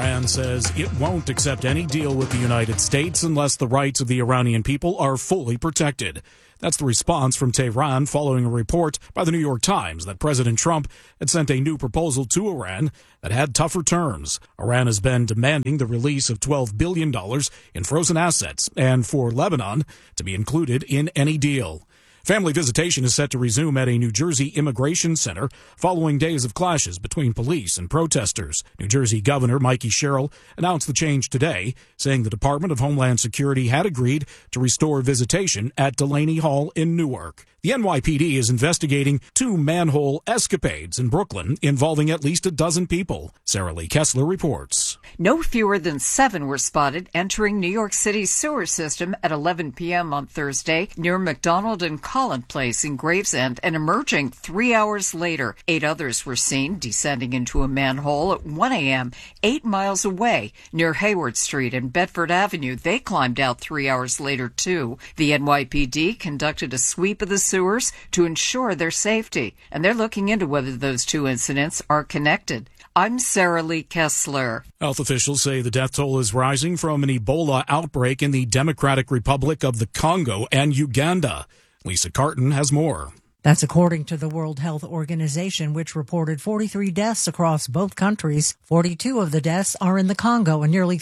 Iran says it won't accept any deal with the United States unless the rights of the Iranian people are fully protected. That's the response from Tehran following a report by the New York Times that President Trump had sent a new proposal to Iran that had tougher terms. Iran has been demanding the release of $12 billion in frozen assets and for Lebanon to be included in any deal. Family visitation is set to resume at a New Jersey immigration center following days of clashes between police and protesters. New Jersey Governor Mikey Sherrill announced the change today, saying the Department of Homeland Security had agreed to restore visitation at Delaney Hall in Newark. The NYPD is investigating 2 manhole escapades in Brooklyn involving at least a dozen people. Sarah Lee Kessler reports. No fewer than 7 were spotted entering New York City's sewer system at 11 p.m. on Thursday near McDonald and Collin Place in Gravesend and emerging 3 hours later. 8 others were seen descending into a manhole at 1 a.m. 8 miles away near Hayward Street and Bedford Avenue. They climbed out 3 hours later, too. The NYPD conducted a sweep of the sewers to ensure their safety, and they're looking into whether those 2 incidents are connected. I'm Sarah Lee Kessler. Health officials say the death toll is rising from an Ebola outbreak in the Democratic Republic of the Congo and Uganda. Lisa Carton has more. That's according to the World Health Organization, which reported 43 deaths across both countries. 42 of the deaths are in the Congo, and nearly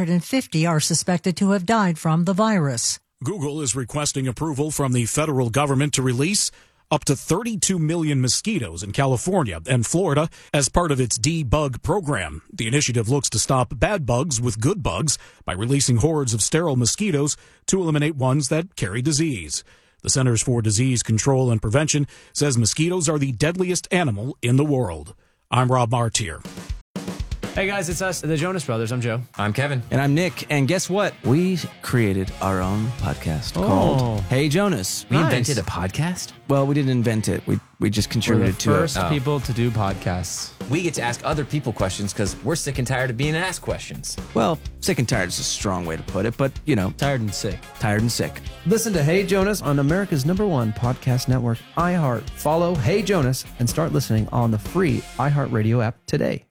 350 are suspected to have died from the virus. Google is requesting approval from the federal government to release up to 32 million mosquitoes in California and Florida as part of its debug program. The initiative looks to stop bad bugs with good bugs by releasing hordes of sterile mosquitoes to eliminate ones that carry disease. The Centers for Disease Control and Prevention says mosquitoes are the deadliest animal in the world. I'm Rob Martier. Hey guys, it's us, the Jonas Brothers. I'm Joe. I'm Kevin. And I'm Nick. And guess what? We created our own podcast called Hey Jonas. We invented a podcast? Well, we didn't invent it. We just contributed to it. We're the first people to do podcasts. We get to ask other people questions because we're sick and tired of being asked questions. Well, sick and tired is a strong way to put it, but, you know. Tired and sick. Tired and sick. Listen to Hey Jonas on America's #1 podcast network, iHeart. Follow Hey Jonas and start listening on the free iHeartRadio app today.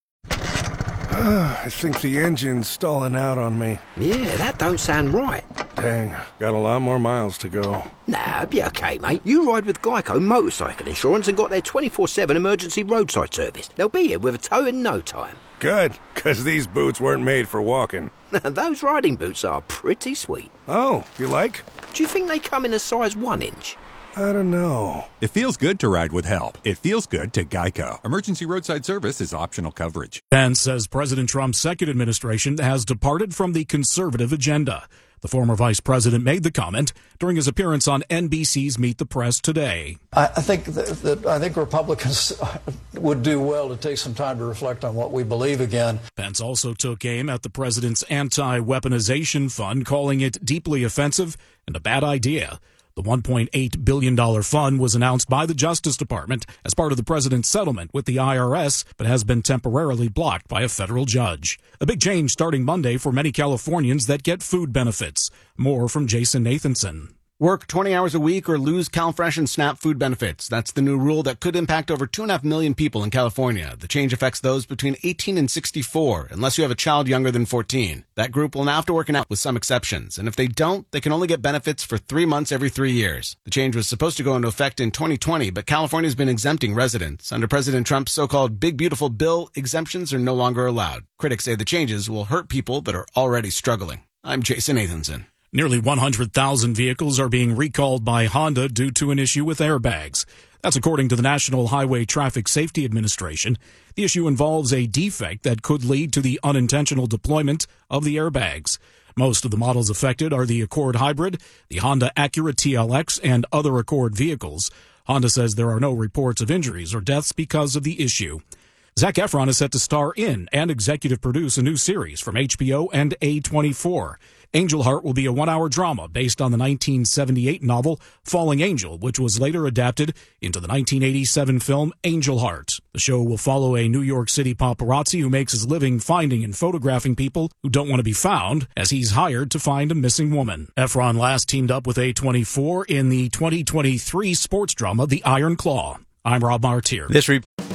I think the engine's stalling out on me. Yeah, that don't sound right. Dang, got a lot more miles to go. Nah, be okay, mate. You ride with Geico Motorcycle Insurance and got their 24/7 emergency roadside service. They'll be here with a tow in no time. Good, because these boots weren't made for walking. Those riding boots are pretty sweet. Oh, you like? Do you think they come in a size 1 inch? I don't know. It feels good to ride with help. It feels good to Geico. Emergency roadside service is optional coverage. Pence says President Trump's second administration has departed from the conservative agenda. The former vice president made the comment during his appearance on NBC's Meet the Press today. I think that Republicans would do well to take some time to reflect on what we believe again. Pence also took aim at the president's anti-weaponization fund, calling it deeply offensive and a bad idea. The $1.8 billion fund was announced by the Justice Department as part of the president's settlement with the IRS, but has been temporarily blocked by a federal judge. A big change starting Monday for many Californians that get food benefits. More from Jason Nathanson. Work 20 hours a week or lose CalFresh and SNAP food benefits. That's the new rule that could impact over 2.5 million people in California. The change affects those between 18 and 64, unless you have a child younger than 14. That group will now have to work it out with some exceptions. And if they don't, they can only get benefits for 3 months every 3 years. The change was supposed to go into effect in 2020, but California's been exempting residents. Under President Trump's so-called Big Beautiful Bill, exemptions are no longer allowed. Critics say the changes will hurt people that are already struggling. I'm Jason Nathanson. Nearly 100,000 vehicles are being recalled by Honda due to an issue with airbags. That's according to the National Highway Traffic Safety Administration. The issue involves a defect that could lead to the unintentional deployment of the airbags. Most of the models affected are the Accord Hybrid, the Honda Acura TLX, and other Accord vehicles. Honda says there are no reports of injuries or deaths because of the issue. Zac Efron is set to star in and executive produce a new series from HBO and A24. Angel Heart will be a 1-hour drama based on the 1978 novel Falling Angel, which was later adapted into the 1987 film Angel Heart. The show will follow a New York City paparazzi who makes his living finding and photographing people who don't want to be found, as he's hired to find a missing woman. Efron last teamed up with A24 in the 2023 sports drama The Iron Claw. I'm Rob Martier.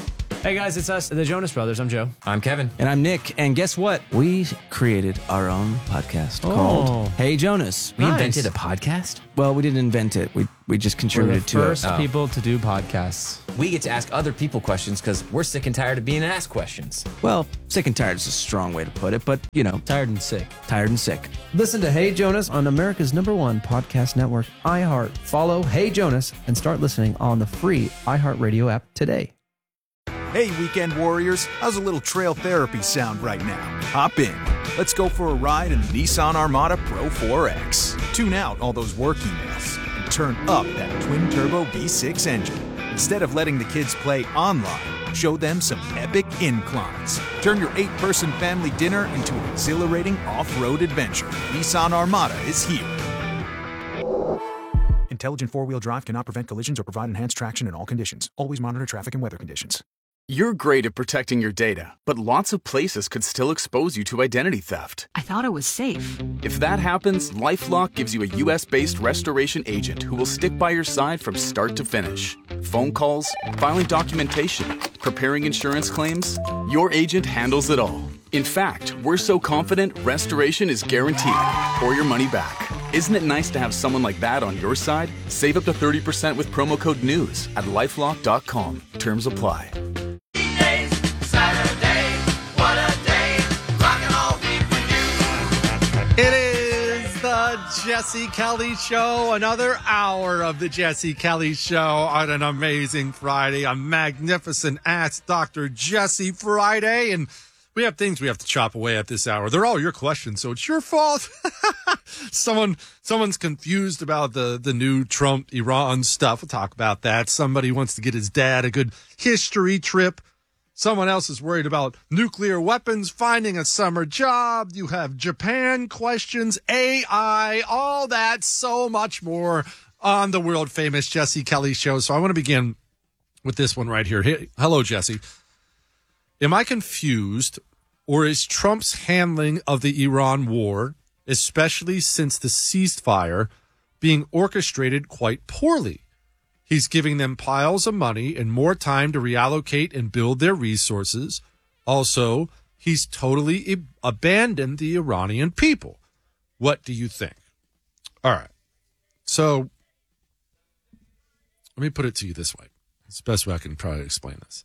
Hey guys, it's us, the Jonas Brothers. I'm Joe. I'm Kevin. And I'm Nick. And guess what? We created our own podcast called Hey Jonas. We invented a podcast? Well, we didn't invent it. We just contributed to it. We're the first people to do podcasts. We get to ask other people questions because we're sick and tired of being asked questions. Well, sick and tired is a strong way to put it, but, you know. Tired and sick. Tired and sick. Listen to Hey Jonas on America's #1 podcast network, iHeart. Follow Hey Jonas and start listening on the free iHeartRadio app today. Hey, weekend warriors, how's a little trail therapy sound right now? Hop in. Let's go for a ride in the Nissan Armada Pro 4X. Tune out all those work emails and turn up that twin-turbo V6 engine. Instead of letting the kids play online, show them some epic inclines. Turn your 8-person family dinner into an exhilarating off-road adventure. Nissan Armada is here. Intelligent four-wheel drive cannot prevent collisions or provide enhanced traction in all conditions. Always monitor traffic and weather conditions. You're great at protecting your data, but lots of places could still expose you to identity theft. I thought it was safe. If that happens, LifeLock gives you a U.S.-based restoration agent who will stick by your side from start to finish. Phone calls, filing documentation, preparing insurance claims, your agent handles it all. In fact, we're so confident restoration is guaranteed or your money back. Isn't it nice to have someone like that on your side? Save up to 30% with promo code NEWS at LifeLock.com. Terms apply. It is the Jesse Kelly Show, another hour of the Jesse Kelly Show on an amazing Friday, a magnificent Ask Dr. Jesse Friday, and we have things we have to chop away at this hour. They're all your questions, so it's your fault. Someone's confused about the new Trump-Iran stuff. We'll talk about that. Somebody wants to get his dad a good history trip. Someone else is worried about nuclear weapons, finding a summer job. You have Japan questions, AI, all that, so much more on the world-famous Jesse Kelly Show. So I want to begin with this one right here. Hey, hello, Jesse. Am I confused, or is Trump's handling of the Iran war, especially since the ceasefire, being orchestrated quite poorly? He's giving them piles of money and more time to reallocate and build their resources. Also, he's totally abandoned the Iranian people. What do you think? All right. So let me put it to you this way. It's the best way I can probably explain this.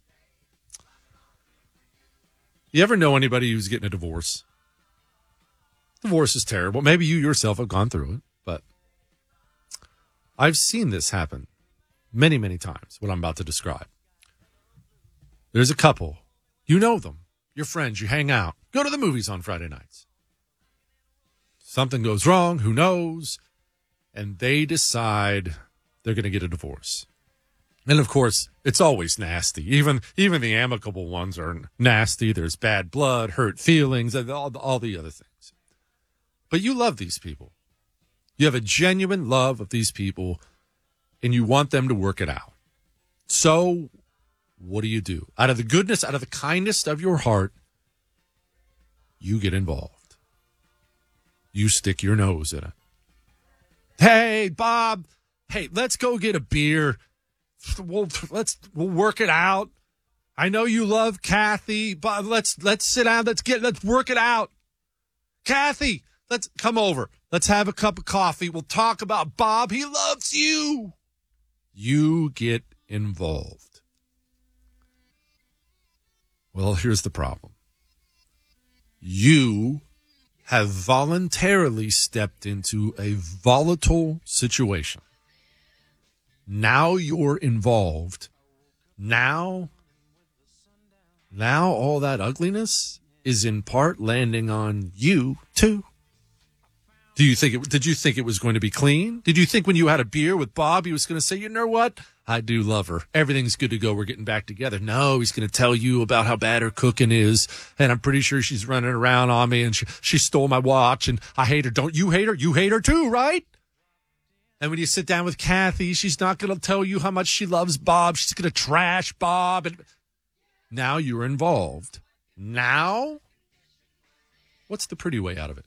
You ever know anybody who's getting a divorce? Divorce is terrible. Maybe you yourself have gone through it, but I've seen this happen many, many times, what I'm about to describe. There's a couple. You know them. Your friends. You hang out. Go to the movies on Friday nights. Something goes wrong. Who knows? And they decide they're going to get a divorce. And, of course, it's always nasty. Even the amicable ones are nasty. There's bad blood, hurt feelings, and all the other things. But you love these people. You have a genuine love of these people, and you want them to work it out. So what do? Out of the goodness, out of the kindness of your heart, you get involved. You stick your nose in it. Hey, Bob. Hey, let's go get a beer. We'll work it out. I know you love Kathy, but let's sit down. Let's work it out. Kathy, let's come over. Let's have a cup of coffee. We'll talk about Bob. He loves you. You get involved. Well, here's the problem. You have voluntarily stepped into a volatile situation. Now you're involved. Now all that ugliness is in part landing on you too. Did you think it was going to be clean? Did you think when you had a beer with Bob, he was going to say, you know what? I do love her. Everything's good to go. We're getting back together. No, he's going to tell you about how bad her cooking is. And I'm pretty sure she's running around on me and she stole my watch and I hate her. Don't you hate her? You hate her too, right? And when you sit down with Kathy, she's not going to tell you how much she loves Bob. She's going to trash Bob. And now you're involved. Now, what's the pretty way out of it?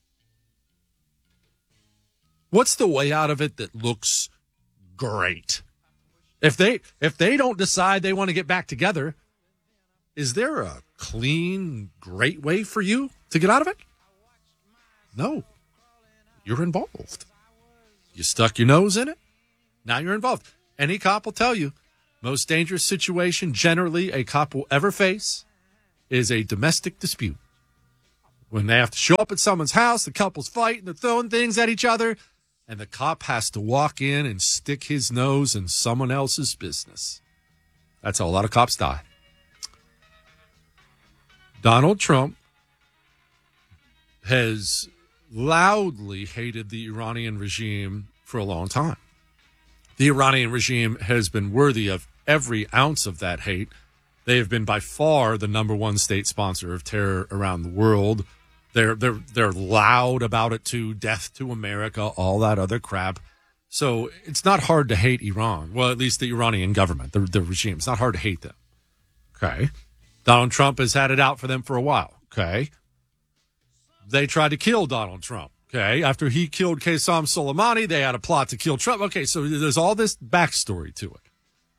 What's the way out of it that looks great? If they don't decide they want to get back together, Is there a clean, great way for you to get out of it? No. You're involved. You stuck your nose in it. Now you're involved. Any cop will tell you, most dangerous situation generally a cop will ever face is a domestic dispute. When they have to show up at someone's house, the couple's fighting, they're throwing things at each other, and the cop has to walk in and stick his nose in someone else's business. That's how a lot of cops die. Donald Trump has loudly hated the Iranian regime for a long time. The Iranian regime has been worthy of every ounce of that hate. They have been by far the number one state sponsor of terror around the world. They're loud about it too. Death to America, all that other crap. So it's not hard to hate Iran. Well, at least the Iranian government, the regime. It's not hard to hate them. Okay. Donald Trump has had it out for them for a while. Okay. They tried to kill Donald Trump. Okay. After he killed Qasem Soleimani, they had a plot to kill Trump. Okay. So there's all this backstory to it.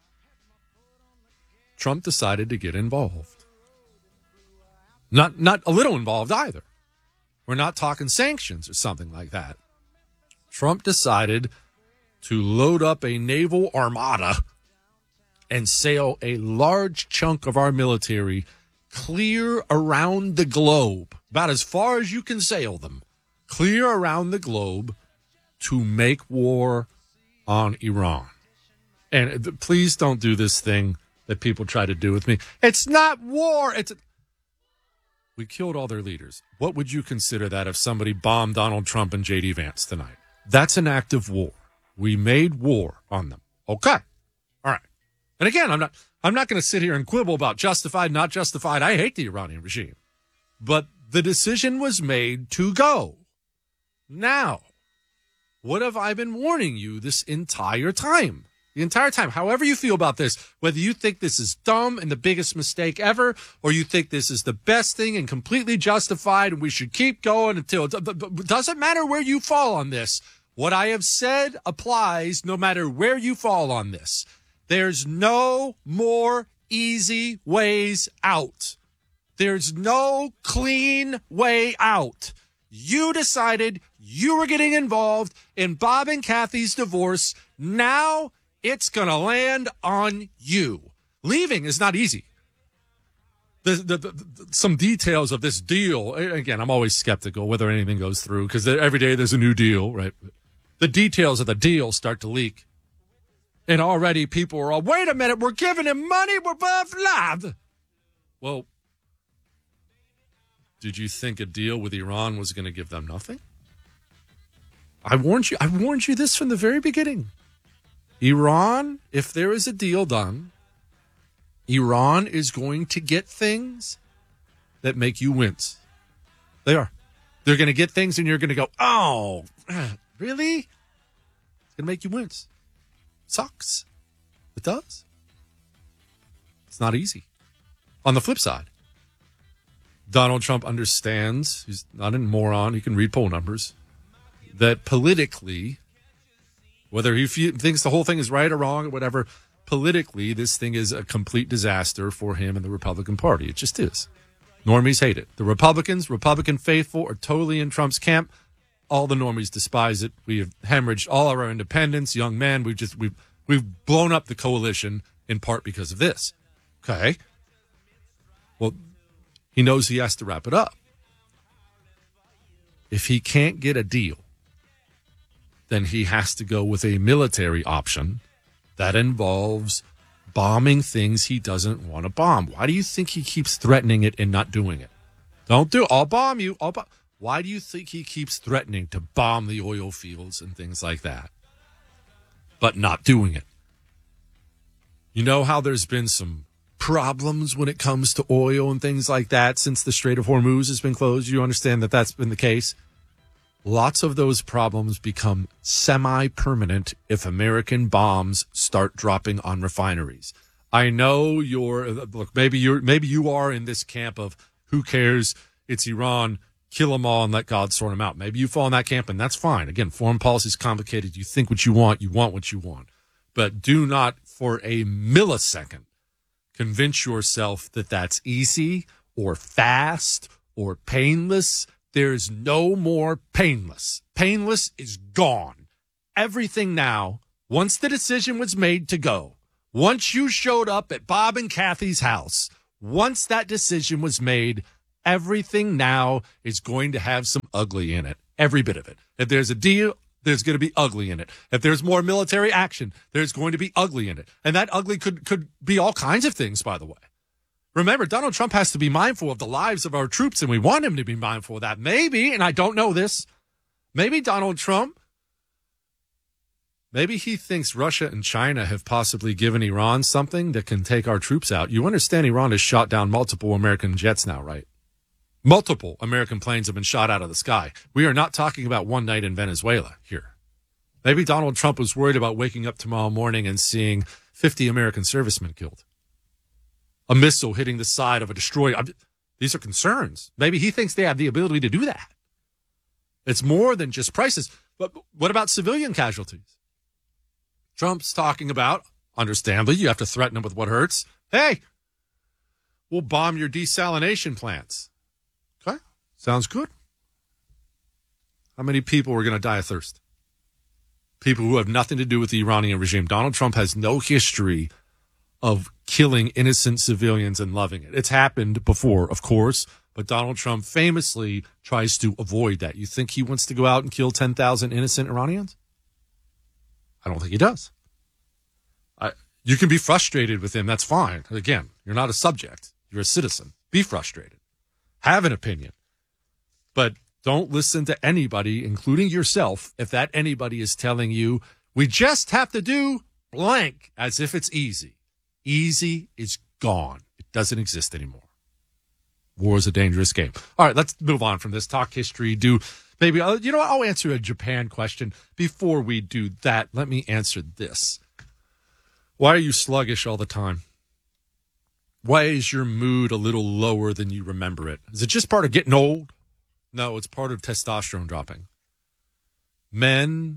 Trump decided to get involved. Not a little involved either. We're not talking sanctions or something like that. Trump decided to load up a naval armada and sail a large chunk of our military clear around the globe, about as far as you can sail them, clear around the globe to make war on Iran. And please don't do this thing that people try to do with me. It's not war. We killed all their leaders. What would you consider that if somebody bombed Donald Trump and J.D. Vance tonight? That's an act of war. We made war on them. Okay. All right. And again, I'm not going to sit here and quibble about justified, not justified. I hate the Iranian regime. But the decision was made to go. Now, what have I been warning you this entire time? The entire time, however you feel about this, whether you think this is dumb and the biggest mistake ever, or you think this is the best thing and completely justified and we should keep going until it doesn't matter where you fall on this. What I have said applies no matter where you fall on this. There's no more easy ways out. There's no clean way out. You decided you were getting involved in Bob and Kathy's divorce. Now it's going to land on you. Leaving is not easy. Some details of this deal, again, I'm always skeptical whether anything goes through because every day there's a new deal, right? The details of the deal start to leak. And already people are all, wait a minute, we're giving him money, we're blah, blah. Well, did you think a deal with Iran was going to give them nothing? I warned you this from the very beginning. Iran, if there is a deal done, Iran is going to get things that make you wince. They are. They're going to get things and you're going to go, oh, really? It's going to make you wince. Sucks. It does. It's not easy. On the flip side, Donald Trump understands, he's not a moron, he can read poll numbers, that politically, whether he thinks the whole thing is right or wrong or whatever, politically, this thing is a complete disaster for him and the Republican Party. It just is. Normies hate it. The Republican faithful are totally in Trump's camp. All the normies despise it. We have hemorrhaged all of our independents, young men. We've blown up the coalition in part because of this. Okay. Well, he knows he has to wrap it up. If he can't get a deal, then he has to go with a military option that involves bombing things he doesn't want to bomb. Why do you think he keeps threatening it and not doing it? Don't do it. I'll bomb you. Why do you think he keeps threatening to bomb the oil fields and things like that, but not doing it? You know how there's been some problems when it comes to oil and things like that since the Strait of Hormuz has been closed? You understand that that's been the case? Lots of those problems become semi-permanent if American bombs start dropping on refineries. I know maybe you are in this camp of who cares? It's Iran. Kill them all and let God sort them out. Maybe you fall in that camp, and that's fine. Again, foreign policy is complicated. You think what you want what you want. But do not for a millisecond convince yourself that that's easy or fast or painless. There's no more painless. Painless is gone. Everything now, once the decision was made to go, once you showed up at Bob and Kathy's house, once that decision was made, everything now is going to have some ugly in it. Every bit of it. If there's a deal, there's going to be ugly in it. If there's more military action, there's going to be ugly in it. And that ugly could be all kinds of things, by the way. Remember, Donald Trump has to be mindful of the lives of our troops, and we want him to be mindful of that. Maybe, and I don't know this, maybe Donald Trump, maybe he thinks Russia and China have possibly given Iran something that can take our troops out. You understand Iran has shot down multiple American jets now, right? Multiple American planes have been shot out of the sky. We are not talking about one night in Venezuela here. Maybe Donald Trump was worried about waking up tomorrow morning and seeing 50 American servicemen killed. A missile hitting the side of a destroyer. These are concerns. Maybe he thinks they have the ability to do that. It's more than just prices. But what about civilian casualties? Trump's talking about, understandably, you have to threaten him with what hurts. Hey, we'll bomb your desalination plants. Okay, sounds good. How many people are going to die of thirst? People who have nothing to do with the Iranian regime. Donald Trump has no history of killing innocent civilians and loving it. It's happened before, of course, but Donald Trump famously tries to avoid that. You think he wants to go out and kill 10,000 innocent Iranians? I don't think he does. You can be frustrated with him. That's fine. Again, you're not a subject. You're a citizen. Be frustrated. Have an opinion. But don't listen to anybody, including yourself, if that anybody is telling you, we just have to do blank, as if it's easy. Easy is gone. It doesn't exist anymore. War is a dangerous game. All right, let's move on from this. Talk history. I'll answer a Japan question. Before we do that, let me answer this. Why are you sluggish all the time? Why is your mood a little lower than you remember it? Is it just part of getting old? No, it's part of testosterone dropping. Men,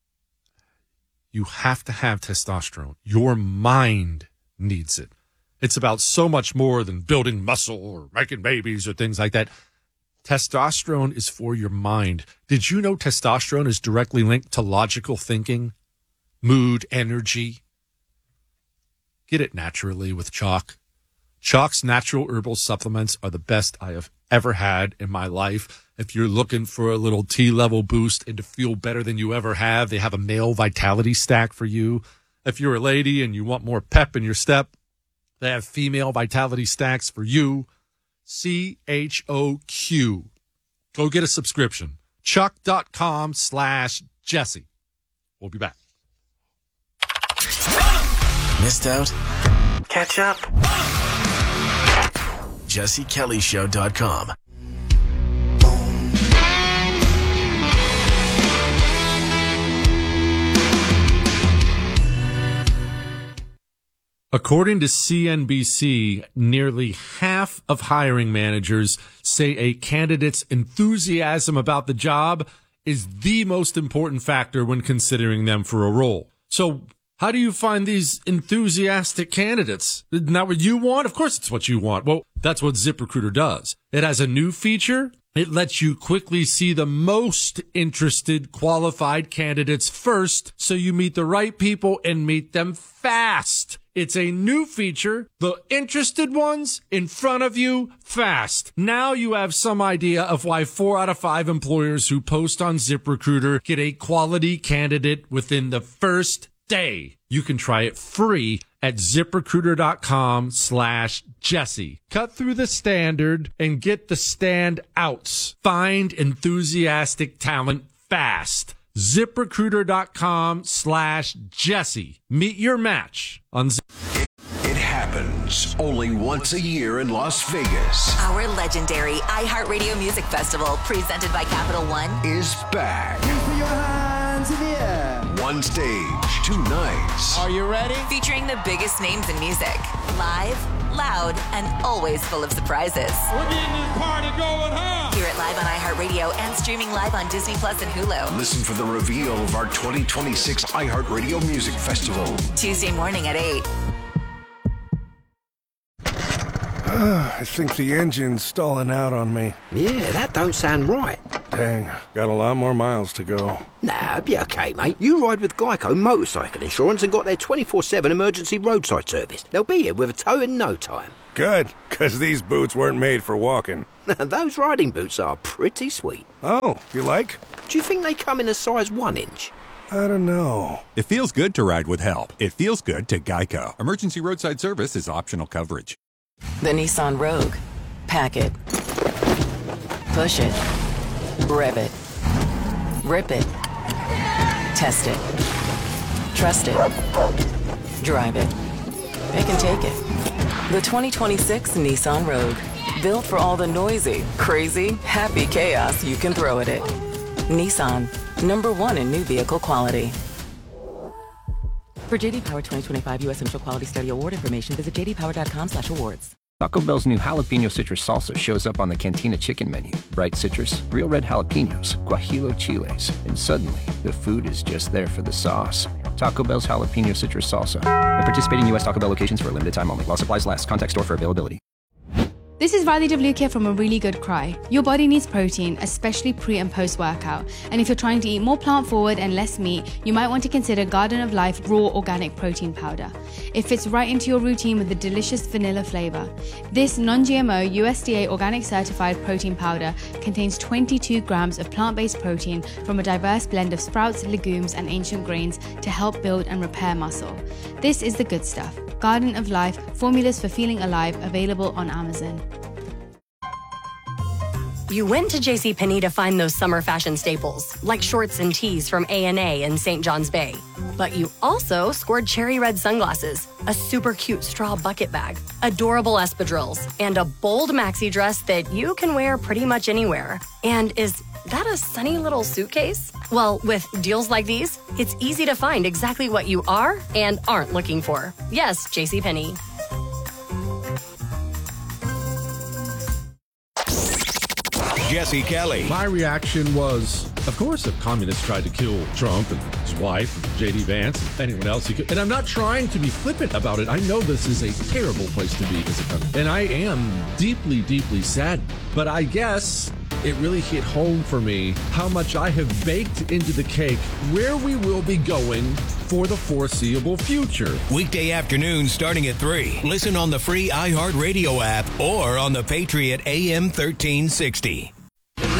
you have to have testosterone. Your mind needs it. It's about so much more than building muscle or making babies or things like that. Testosterone is for your mind. Did you know testosterone is directly linked to logical thinking, mood, energy? Get it naturally with Chalk. Chalk's natural herbal supplements are the best I have ever had in my life. If you're looking for a little T-level boost and to feel better than you ever have, they have a male vitality stack for you. If you're a lady and you want more pep in your step, they have female vitality stacks for you. CHOQ. Go get a subscription. Chuck.com/Jesse. We'll be back. Missed out? Catch up. JesseKellyShow.com. According to CNBC, nearly half of hiring managers say a candidate's enthusiasm about the job is the most important factor when considering them for a role. So how do you find these enthusiastic candidates? Isn't that what you want? Of course it's what you want. Well, that's what ZipRecruiter does. It has a new feature. It lets you quickly see the most interested qualified candidates first, so you meet the right people and meet them fast. It's a new feature. The interested ones in front of you fast. Now you have some idea of why 4 out of 5 employers who post on ZipRecruiter get a quality candidate within the first day. You can try it free at ZipRecruiter.com/Jesse. Cut through the standard and get the standouts. Find enthusiastic talent fast. ZipRecruiter.com/Jesse. Meet your match on It happens only once a year in Las Vegas. Our legendary iHeartRadio Music Festival, presented by Capital One, is back. Put your hands in the air. One stage, 2 nights. Are you ready? Featuring the biggest names in music. Live, loud, and always full of surprises. We're getting this party going, huh? Hear it live on iHeartRadio and streaming live on Disney Plus and Hulu. Listen for the reveal of our 2026 iHeartRadio Music Festival. Tuesday morning at 8. I think the engine's stalling out on me. Yeah, that don't sound right. Dang, got a lot more miles to go. Nah, be okay, mate. You ride with Geico Motorcycle Insurance and got their 24/7 emergency roadside service. They'll be here with a tow in no time. Good, because these boots weren't made for walking. Those riding boots are pretty sweet. Oh, you like? Do you think they come in a size 1 inch? I don't know. It feels good to ride with help. It feels good to Geico. Emergency roadside service is optional coverage. The Nissan Rogue. Pack it. Push it. Rev it. Rip it. Test it. Trust it. Drive it. It can take it. The 2026 Nissan Rogue. Built for all the noisy, crazy, happy chaos you can throw at it. Nissan. #1 in new vehicle quality. For JD Power 2025 U.S. Central Quality Study Award information, visit jdpower.com/awards. Taco Bell's new jalapeno citrus salsa shows up on the Cantina chicken menu. Bright citrus, real red jalapenos, guajillo chiles, and suddenly the food is just there for the sauce. Taco Bell's jalapeno citrus salsa. At participating U.S. Taco Bell locations for a limited time only. While supplies last. Contact store for availability. This is Riley WK from A Really Good Cry. Your body needs protein, especially pre and post workout. And if you're trying to eat more plant forward and less meat, you might want to consider Garden of Life Raw Organic Protein Powder. It fits right into your routine with a delicious vanilla flavor. This non-GMO USDA organic certified protein powder contains 22 grams of plant-based protein from a diverse blend of sprouts, legumes, and ancient grains to help build and repair muscle. This is the good stuff. Garden of Life, formulas for feeling alive, available on Amazon. You went to JCPenney to find those summer fashion staples, like shorts and tees from A&A and St. John's Bay. But you also scored cherry red sunglasses, a super cute straw bucket bag, adorable espadrilles, and a bold maxi dress that you can wear pretty much anywhere. And is that a sunny little suitcase? Well, with deals like these, it's easy to find exactly what you are and aren't looking for. Yes, JCPenney. Jesse Kelly. My reaction was, of course, if communists tried to kill Trump and his wife, and J.D. Vance, and anyone else he could. And I'm not trying to be flippant about it. I know this is a terrible place to be as a country. And I am deeply, deeply saddened. But I guess it really hit home for me how much I have baked into the cake where we will be going for the foreseeable future. Weekday afternoons starting at 3. Listen on the free iHeartRadio app or on the Patriot AM 1360.